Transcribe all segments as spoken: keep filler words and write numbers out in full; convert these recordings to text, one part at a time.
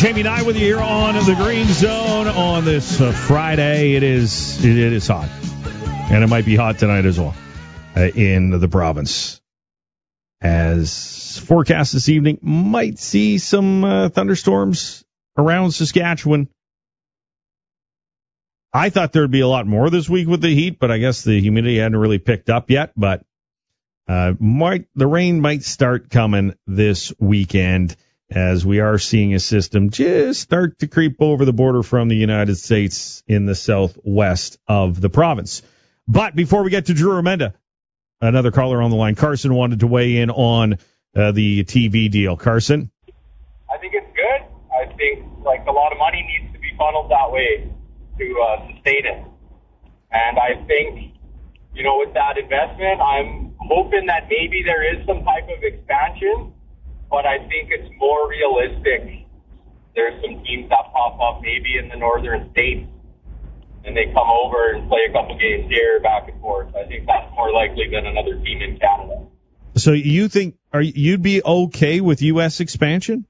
Jamie Nye with you here on the Green Zone on this uh, Friday. It is it, it is hot, and it might be hot tonight as well uh, in the province. As forecast this evening, might see some uh, thunderstorms around Saskatchewan. I thought there'd be a lot more this week with the heat, but I guess the humidity hadn't really picked up yet. But uh, might the rain might start coming this weekend, as we are seeing a system just start to creep over the border from the United States in the southwest of the province. But before we get to Drew Remenda, another caller on the line, Carson, wanted to weigh in on uh, the T V deal. Carson? I think it's good. I think like a lot of money needs to be funneled that way to uh, sustain it. And I think, you know, with that investment, I'm hoping that maybe there is some type of expansion. But I think it's more realistic. There's some teams that pop up maybe in the northern states, and they come over and play a couple games here, back and forth. I think that's more likely than another team in Canada. So you think are you'd be okay with U S expansion?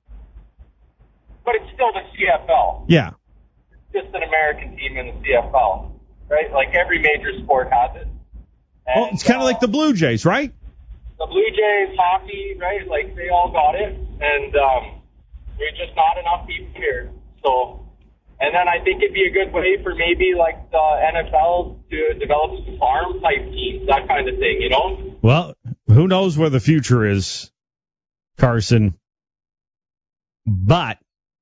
But it's still the C F L. Yeah. It's just an American team in the C F L, right? Like every major sport has it. And, oh, it's kind of uh, like the Blue Jays, right? The Blue Jays, hockey, right? Like, they all got it. And um, there's just not enough people here. So, and then I think it'd be a good way for maybe, like, the N F L to develop some farm-type teams, that kind of thing, you know? Well, who knows where the future is, Carson. But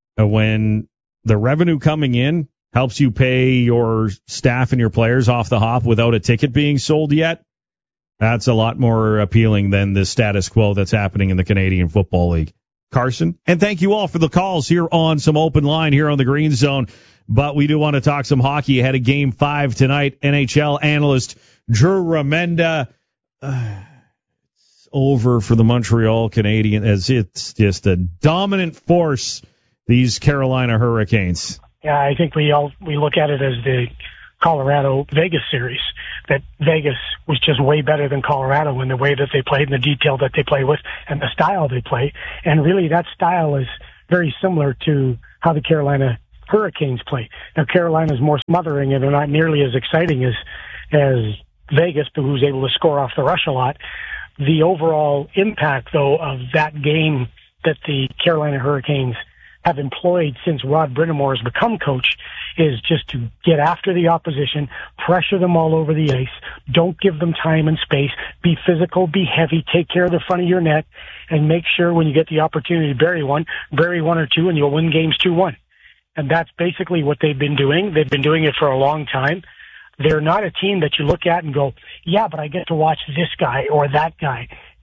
when the revenue coming in helps you pay your staff and your players off the hop without a ticket being sold yet, that's a lot more appealing than the status quo that's happening in the Canadian Football League. Carson, and thank you all for the calls here on some open line here on the Green Zone. But we do want to talk some hockey ahead of Game five tonight. N H L analyst Drew Remenda. Uh, it's over for the Montreal Canadiens as it's just a dominant force, these Carolina Hurricanes. Yeah, I think we all we look at it as the Colorado-Vegas series, that Vegas was just way better than Colorado in the way that they played and the detail that they play with and the style they play. And really that style is very similar to how the Carolina Hurricanes play. Now, Carolina's more smothering and they're not nearly as exciting as, as Vegas, but who's able to score off the rush a lot. The overall impact, though, of that game that the Carolina Hurricanes have employed since Rod Brind'Amour has become coach is just to get after the opposition, pressure them all over the ice, don't give them time and space, be physical, be heavy, take care of the front of your net, and make sure when you get the opportunity to bury one, bury one or two, and you'll win games two one. And that's basically what they've been doing. They've been doing it for a long time. They're not a team that you look at and go, yeah, but I get to watch this guy or that guy.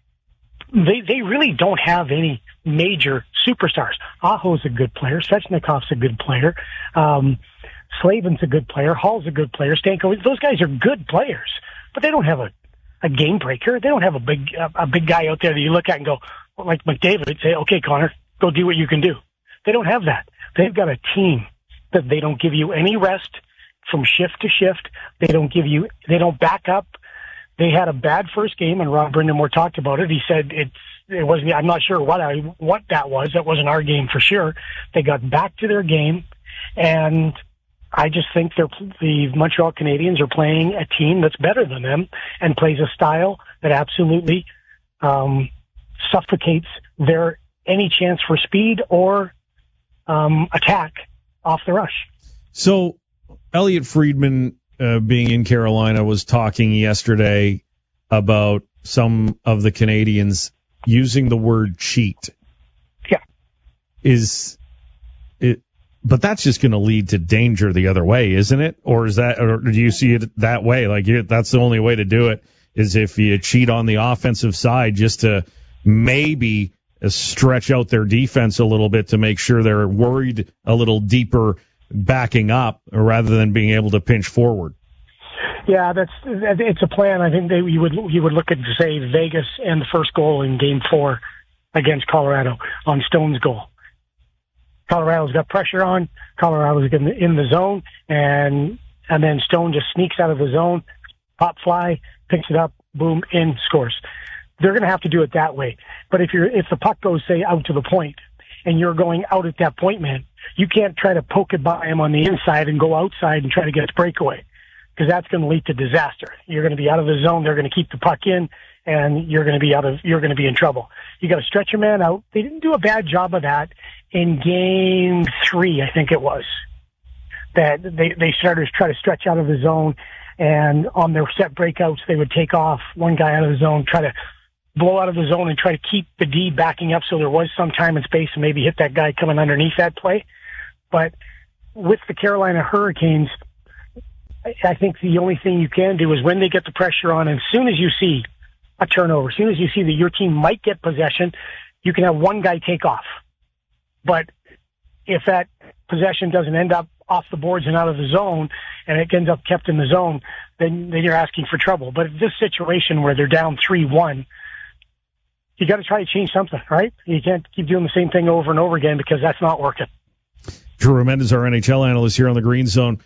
They they really don't have any major superstars. Aho's a good player. Svechnikov's a good player. Um, Slavin's a good player. Hall's a good player. Stanko, those guys are good players, but they don't have a, a game breaker. They don't have a big a, a big guy out there that you look at and go, like McDavid, say, okay, Connor, go do what you can do. They don't have that. They've got a team that they don't give you any rest from shift to shift. They don't give you, they don't back up. They had a bad first game, and Rod Brind'Amour talked about it. He said it's it wasn't. I'm not sure what I what that was. That wasn't our game for sure. They got back to their game, and I just think they're the Montreal Canadiens are playing a team that's better than them and plays a style that absolutely um, suffocates their any chance for speed or um, attack off the rush. So, Elliot Friedman, Uh, being in Carolina, was talking yesterday about some of the Canadians using the word cheat. Yeah. Is it, but that's just going to lead to danger the other way, isn't it? Or is that, or do you see it that way? Like, you, that's the only way to do it is if you cheat on the offensive side just to maybe stretch out their defense a little bit to make sure they're worried a little deeper backing up rather than being able to pinch forward. Yeah, that's it's a plan. I think they, you would you would look at, say, Vegas and the first goal in Game Four against Colorado on Stone's goal. Colorado's got pressure on. Colorado's in the, in the zone, and and then Stone just sneaks out of the zone, pop fly, picks it up, boom, in, scores. They're going to have to do it that way. But if you're if the puck goes, say, out to the point, and you're going out at that point man, you can't try to poke it by him on the inside and go outside and try to get a breakaway, because that's going to lead to disaster. You're going to be out of the zone. They're going to keep the puck in, and you're going to be out of, you're going to be in trouble. You got to stretch your man out. They didn't do a bad job of that in game three, I think it was. That they, they started to try to stretch out of the zone, and on their set breakouts, they would take off one guy out of the zone, try to blow out of the zone and try to keep the D backing up so there was some time and space and maybe hit that guy coming underneath that play. But with the Carolina Hurricanes, I think the only thing you can do is when they get the pressure on, and as soon as you see a turnover, as soon as you see that your team might get possession, you can have one guy take off. But if that possession doesn't end up off the boards and out of the zone, and it ends up kept in the zone, then, then you're asking for trouble. But in this situation where they're down three one, you got to try to change something, right? You can't keep doing the same thing over and over again, because that's not working. Drew Mendes, our N H L analyst here on the Green Zone.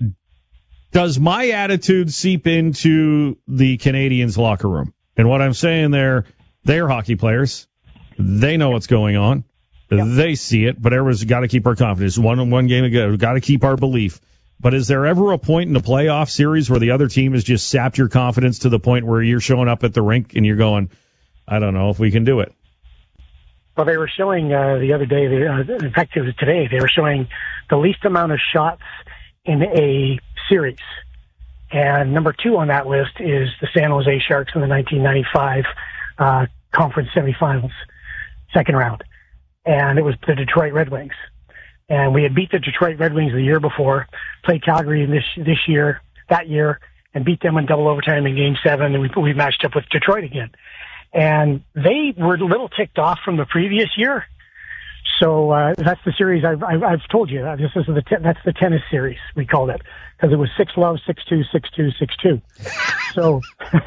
Does my attitude seep into the Canadiens locker room? And what I'm saying there, they're hockey players. They know what's going on. Yep. They see it, but everyone's got to keep our confidence. One one game ago, got to keep our belief. But is there ever a point in the playoff series where the other team has just sapped your confidence to the point where you're showing up at the rink and you're going, I don't know if we can do it? Well, they were showing uh, the other day, they, uh, in fact, it was today, they were showing the least amount of shots in a series. And number two on that list is the San Jose Sharks in the nineteen ninety-five uh, conference semifinals, second round. And it was the Detroit Red Wings. And we had beat the Detroit Red Wings the year before, played Calgary this this year, that year, and beat them in double overtime in game seven, and we, we matched up with Detroit again. And they were a little ticked off from the previous year. So uh, that's the series I've, I've, I've told you. This is the te- that's the tennis series, we called it, because it was six love, six two, six two, six two. So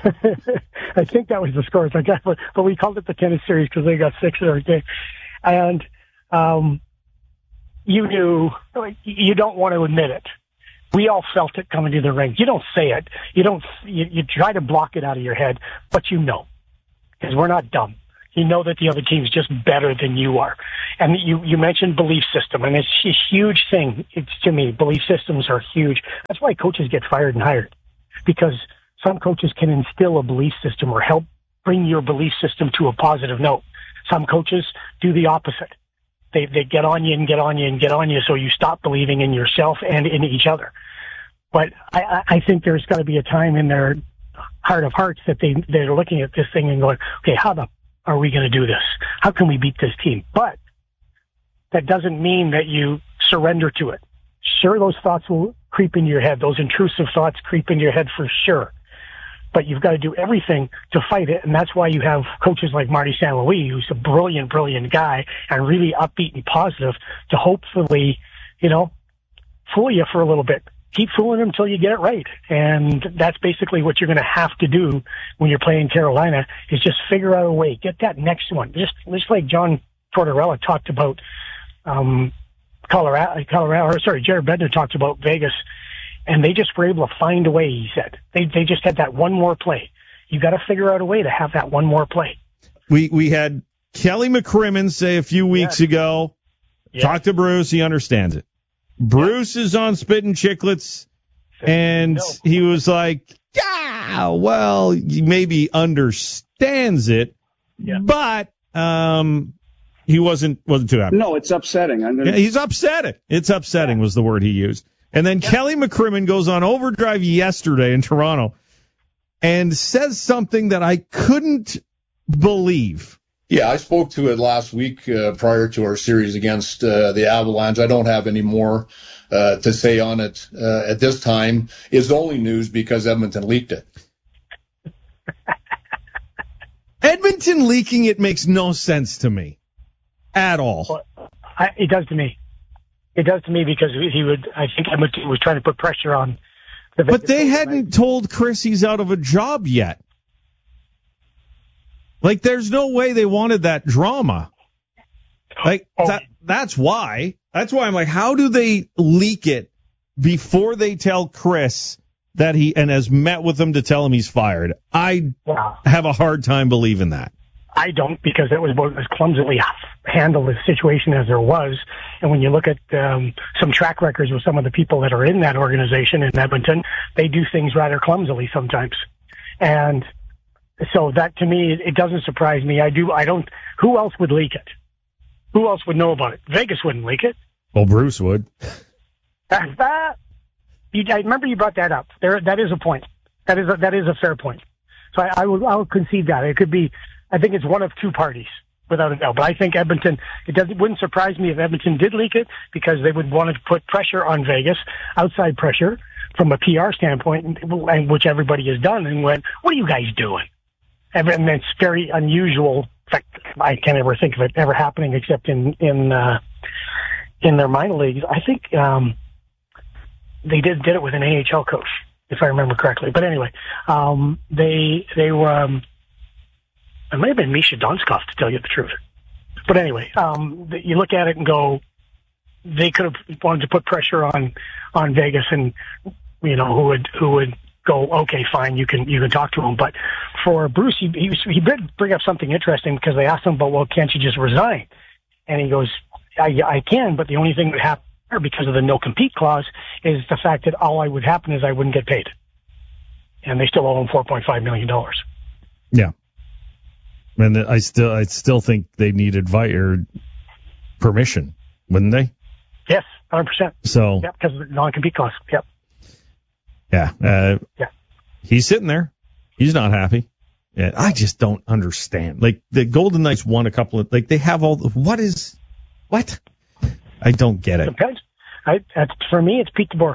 I think that was the scores. I got, but, but we called it the tennis series because they got six every day. And um, you knew, you don't want to admit it. We all felt it coming to the ring. You don't say it. You don't. You, you try to block it out of your head, but you know. Because we're not dumb. You know that the other team's just better than you are. And you, you mentioned belief system, and it's a huge thing. It's, to me, belief systems are huge. That's why coaches get fired and hired. Because some coaches can instill a belief system or help bring your belief system to a positive note. Some coaches do the opposite. They, they get on you and get on you and get on you so you stop believing in yourself and in each other. But I, I think there's got to be a time in their heart of hearts that they, they're looking at this thing and going, okay, how the are we going to do this? How can we beat this team? But that doesn't mean that you surrender to it. Sure, those thoughts will creep into your head. Those intrusive thoughts creep into your head for sure. But you've got to do everything to fight it. And that's why you have coaches like Marty Saint Louis, who's a brilliant, brilliant guy and really upbeat and positive to hopefully, you know, fool you for a little bit. Keep fooling them until you get it right. And that's basically what you're going to have to do when you're playing Carolina, is just figure out a way. Get that next one. Just, just like John Tortorella talked about, um, Colorado, Colorado, or sorry, Jared Bednar talked about Vegas, and they just were able to find a way, he said. They, they just had that one more play. You got to figure out a way to have that one more play. We, we had Kelly McCrimmon say a few weeks yes. ago, yes. talk to Bruce, he understands it. Bruce is on Spittin' Chicklets, and no. he was like, yeah, well, he maybe understands it, yeah. but um, he wasn't wasn't too happy. No, it's upsetting. I mean, yeah, he's upsetting. It's upsetting yeah. was the word he used. And then yeah. Kelly McCrimmon goes on Overdrive yesterday in Toronto and says something that I couldn't believe. Yeah, I spoke to it last week uh, prior to our series against uh, the Avalanche. I don't have any more uh, to say on it uh, at this time. It's only news because Edmonton leaked it. Edmonton leaking it makes no sense to me at all. Well, I, it does to me. It does to me because he would. I think Edmonton was trying to put pressure on the. But they hadn't right? told Chris he's out of a job yet. Like, there's no way they wanted that drama. Like, oh. that, that's why. That's why I'm like, how do they leak it before they tell Chris that he, and has met with him to tell him he's fired? I wow. have a hard time believing that. I don't, because it was about as clumsily handled a situation as there was. And when you look at um, some track records with some of the people that are in that organization in Edmonton, they do things rather clumsily sometimes. And so that, to me, it doesn't surprise me. I do. I don't. Who else would leak it? Who else would know about it? Vegas wouldn't leak it. Well, Bruce would. That, that you, I remember you brought that up. There, that is a point. That is a, that is a fair point. So I, I will I will concede that it could be. I think it's one of two parties, without a doubt. But I think Edmonton, it doesn't, wouldn't surprise me if Edmonton did leak it, because they would want to put pressure on Vegas, outside pressure, from a P R standpoint, and which everybody has done, and went, what are you guys doing? And, and it's very unusual. In fact, I can't ever think of it ever happening except in, in, uh, in their minor leagues. I think, um, they did, did it with an A H L coach, if I remember correctly. But anyway, um, they, they were, um, it may have been Misha Donskov, to tell you the truth. But anyway, um, you look at it and go, they could have wanted to put pressure on, on Vegas, and, you know, who would, who would go, okay, fine, you can, you can talk to him. But for Bruce, he, he, he did bring up something interesting, because they asked him about, well, can't you just resign? And he goes, I, I can, but the only thing that would happen because of the no compete clause is the fact that all I would happen is I wouldn't get paid. And they still owe him four point five million dollars. Yeah. And I still, I still think they need advice or permission, wouldn't they? Yes, one hundred percent. So, yeah, because of the non-compete clause. Yep. Yeah. Uh, yeah. He's sitting there. He's not happy. Yeah, I just don't understand. Like, the Golden Knights won a couple of, like, they have all the, what is, what? I don't get it. Depends. I, that's, for me, it's Pete DeBoer.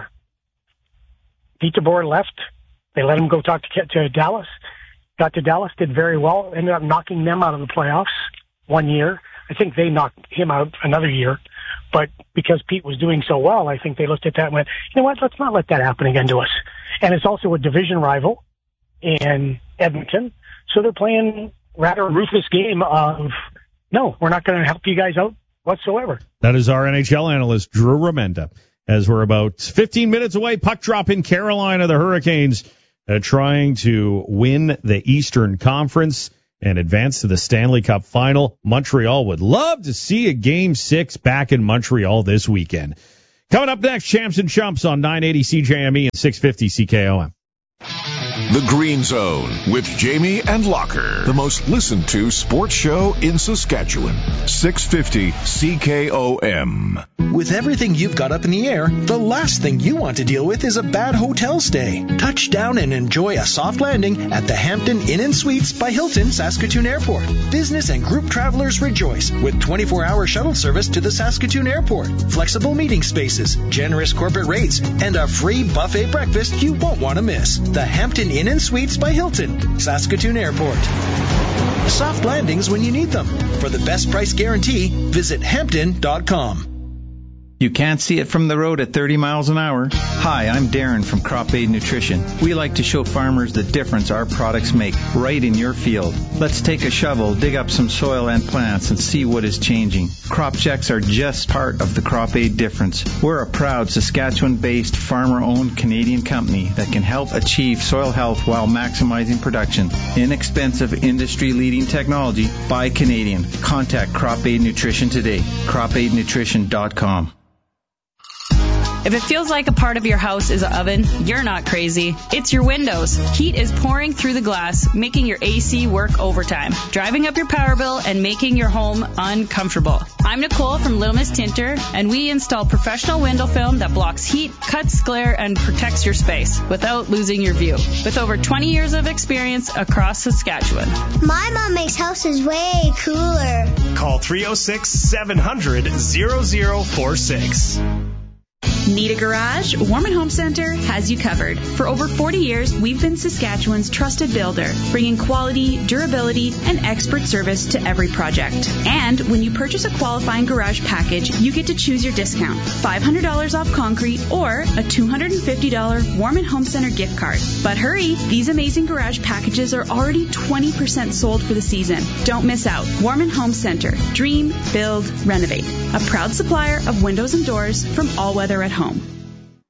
Pete DeBoer left. They let him go talk to, to Dallas. Got to Dallas, did very well, ended up knocking them out of the playoffs one year. I think they knocked him out another year. But because Pete was doing so well, I think they looked at that and went, you know what, let's not let that happen again to us. And it's also a division rival in Edmonton. So they're playing rather a ruthless game of, no, we're not going to help you guys out whatsoever. That is our N H L analyst, Drew Remenda. As we're about fifteen minutes away, puck drop in Carolina, the Hurricanes Uh, trying to win the Eastern Conference and advance to the Stanley Cup Final. Montreal would love to see a Game six back in Montreal this weekend. Coming up next, Champs and Chumps on nine eighty C J M E and six fifty C K O M. The Green Zone with Jamie and Locker, the most listened to sports show in Saskatchewan. six fifty C K O M. With everything you've got up in the air, the last thing you want to deal with is a bad hotel stay. Touch down and enjoy a soft landing at the Hampton Inn and Suites by Hilton Saskatoon Airport. Business and group travelers rejoice with twenty-four hour shuttle service to the Saskatoon Airport, flexible meeting spaces, generous corporate rates, and a free buffet breakfast you won't want to miss. The Hampton Inn and Suites by Hilton, Saskatoon Airport. Soft landings when you need them. For the best price guarantee, visit hampton dot com. You can't see it from the road at thirty miles an hour. Hi, I'm Darren from Crop Aid Nutrition. We like to show farmers the difference our products make right in your field. Let's take a shovel, dig up some soil and plants, and see what is changing. Crop checks are just part of the Crop Aid difference. We're a proud Saskatchewan-based, farmer-owned Canadian company that can help achieve soil health while maximizing production. Inexpensive, industry-leading technology by Canadian. Contact Crop Aid Nutrition today. crop aid nutrition dot com. If it feels like a part of your house is an oven, you're not crazy. It's your windows. Heat is pouring through the glass, making your A C work overtime, driving up your power bill and making your home uncomfortable. I'm Nicole from Little Miss Tinter, and we install professional window film that blocks heat, cuts glare, and protects your space without losing your view. With over twenty years of experience across Saskatchewan. My mom makes houses way cooler. Call three oh six, seven hundred, zero zero four six. Need a garage? Warman Home Center has you covered. For over forty years, we've been Saskatchewan's trusted builder, bringing quality, durability, and expert service to every project. And when you purchase a qualifying garage package, you get to choose your discount. five hundred dollars off concrete or a two hundred fifty dollars Warman Home Center gift card. But hurry, these amazing garage packages are already twenty percent sold for the season. Don't miss out. Warman Home Center. Dream, build, renovate. A proud supplier of windows and doors from All Weather at Home.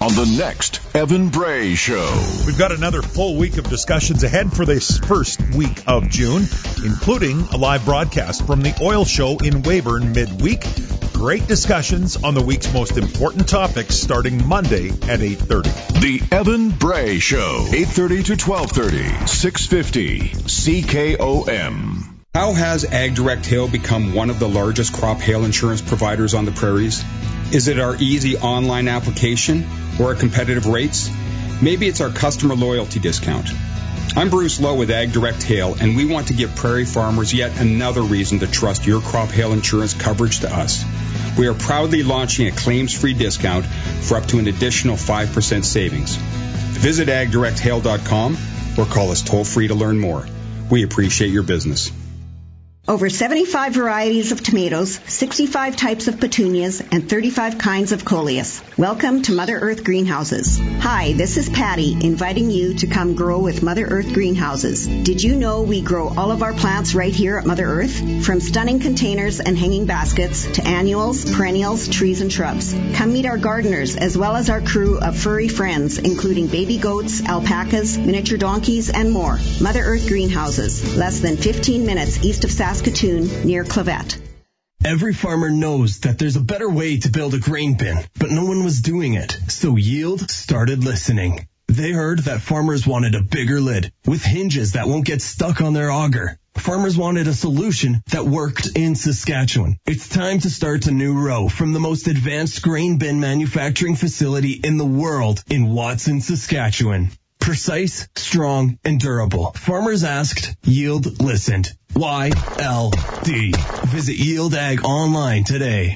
on the next Evan Bray Show. We've got another full week of discussions ahead for this first week of June, including a live broadcast from the Oil Show in Weyburn midweek. Great discussions on the week's most important topics starting Monday at eight thirty. The Evan Bray Show, eight thirty to twelve thirty, six fifty C K O M. How has AgDirect Hail become one of the largest crop hail insurance providers on the prairies? Is it our easy online application or our competitive rates? Maybe it's our customer loyalty discount. I'm Bruce Lowe with AgDirect Hail, and we want to give prairie farmers yet another reason to trust your crop hail insurance coverage to us. We are proudly launching a claims-free discount for up to an additional five percent savings. Visit ag direct hail dot com or call us toll-free to learn more. We appreciate your business. Over seventy-five varieties of tomatoes, sixty-five types of petunias, and thirty-five kinds of coleus. Welcome to Mother Earth Greenhouses. Hi, this is Patty, inviting you to come grow with Mother Earth Greenhouses. Did you know we grow all of our plants right here at Mother Earth? From stunning containers and hanging baskets to annuals, perennials, trees, and shrubs. Come meet our gardeners as well as our crew of furry friends, including baby goats, alpacas, miniature donkeys, and more. Mother Earth Greenhouses, less than fifteen minutes east of Saskatoon. Saskatoon, near Clavet. Every farmer knows that there's a better way to build a grain bin, but no one was doing it. So Yield started listening. They heard that farmers wanted a bigger lid with hinges that won't get stuck on their auger. Farmers wanted a solution that worked in Saskatchewan. It's time to start a new row from the most advanced grain bin manufacturing facility in the world in Watson, Saskatchewan. Precise, strong, and durable. Farmers asked, Yield listened. Y L D. Visit Yield Ag online today.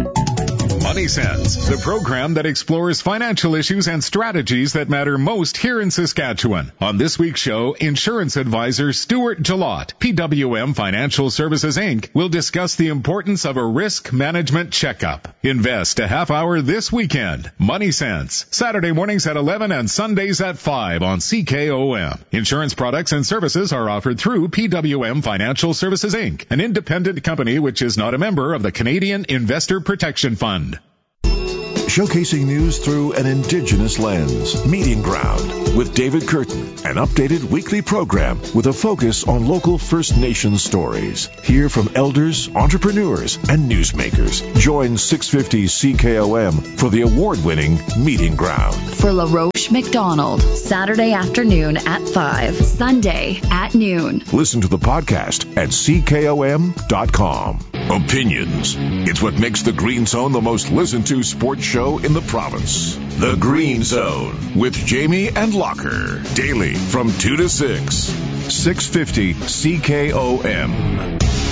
Money Sense, the program that explores financial issues and strategies that matter most here in Saskatchewan. On this week's show, insurance advisor Stuart Jalot, P W M Financial Services, Incorporated, will discuss the importance of a risk management checkup. Invest a half hour this weekend. Money Sense, Saturday mornings at eleven and Sundays at five on C K O M. Insurance products and services are offered through P W M Financial Services, Incorporated, an independent company which is not a member of the Canadian Investor Protection Fund. Showcasing news through an Indigenous lens. Meeting Ground with David Curtin, an updated weekly program with a focus on local First Nations stories. Hear from elders, entrepreneurs, and newsmakers. Join six fifty C K O M for the award-winning Meeting Ground. For LaRoche McDonald, Saturday afternoon at five, Sunday at noon. Listen to the podcast at C K O M dot com. Opinions. It's what makes the Green Zone the most listened to sports show in the province. The Green Zone with Jamie and Locker. Daily from two to six. six fifty C K O M.